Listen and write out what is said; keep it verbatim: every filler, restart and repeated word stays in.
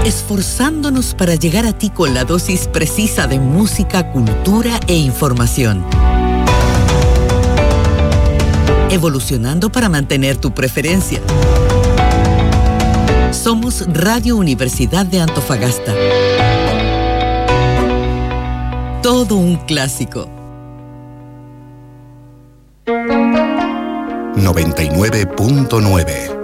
esforzándonos para llegar a ti con la dosis precisa de música, cultura e información. Evolucionando para mantener tu preferencia. Somos Radio Universidad de Antofagasta. Todo un clásico. noventa y nueve punto nueve